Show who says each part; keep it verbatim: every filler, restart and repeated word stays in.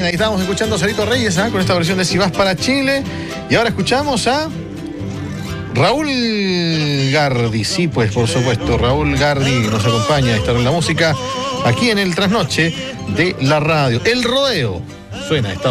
Speaker 1: ahí estábamos escuchando a Sarito Reyes, ¿eh? Con esta versión de Si vas para Chile. Y ahora escuchamos a Raúl Gardi, sí, pues por supuesto, Raúl Gardi nos acompaña a estar en la música aquí en el trasnoche de la radio. El rodeo suena esta